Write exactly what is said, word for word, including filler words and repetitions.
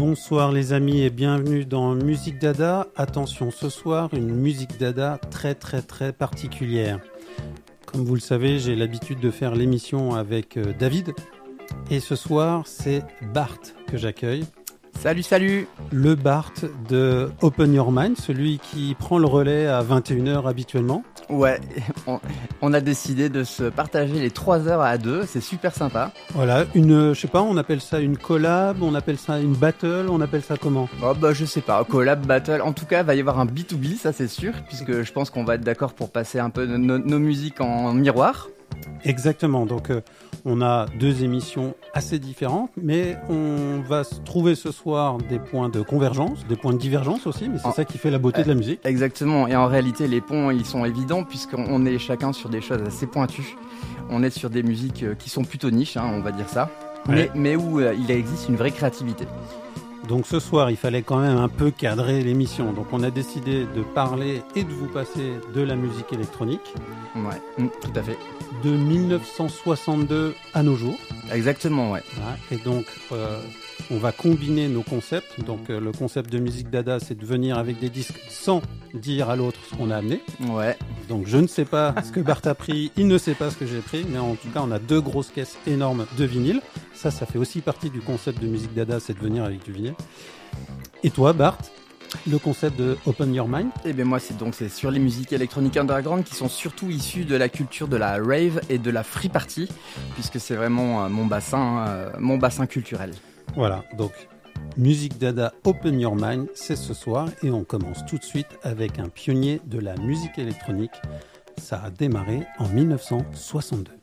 Bonsoir les amis et bienvenue dans Musique Dada. Attention, ce soir, une musique Dada très très très particulière. Comme vous le savez, j'ai l'habitude de faire l'émission avec euh, David. Et ce soir, c'est Bart que j'accueille. Salut, salut. Le Bart de Open Your Mind, celui qui prend le relais à vingt et une heures habituellement. Ouais, on, on a décidé de se partager les trois heures à deux, c'est super sympa. Voilà, une, je sais pas, on appelle ça une collab, on appelle ça une battle, on appelle ça comment ? Oh bah je sais pas, collab, battle, en tout cas il va y avoir un B deux B, ça c'est sûr, puisque je pense qu'on va être d'accord pour passer un peu nos, nos musiques en miroir. Exactement, donc euh, on a deux émissions assez différentes, mais on va trouver ce soir des points de convergence, des points de divergence aussi, mais c'est oh. ça qui fait la beauté euh, de la musique. Exactement, et en réalité les ponts ils sont évidents puisqu'on est chacun sur des choses assez pointues. On est sur des musiques qui sont plutôt niches, hein, on va dire ça, ouais. mais, mais où euh, il existe une vraie créativité. Donc ce soir, il fallait quand même un peu cadrer l'émission. Donc on a décidé de parler et de vous passer de la musique électronique. Ouais, mmh, tout à fait. De dix-neuf cent soixante-deux à nos jours. Exactement, ouais. Voilà. Et donc euh, on va combiner nos concepts. Donc euh, le concept de musique Dada, c'est de venir avec des disques sans dire à l'autre ce qu'on a amené. Ouais. Donc je ne sais pas ce que Bart a pris, il ne sait pas ce que j'ai pris, mais en tout cas on a deux grosses caisses énormes de vinyle. Ça, ça fait aussi partie du concept de musique Dada, c'est de venir avec du vinyle. Et toi, Bart, le concept de Open Your Mind ? Eh bien moi, c'est donc c'est sur les musiques électroniques underground qui sont surtout issues de la culture de la rave et de la free party, puisque c'est vraiment euh, mon bassin, euh, mon bassin culturel. Voilà, donc musique Dada Open Your Mind, c'est ce soir et on commence tout de suite avec un pionnier de la musique électronique. Ça a démarré en dix-neuf cent soixante-deux.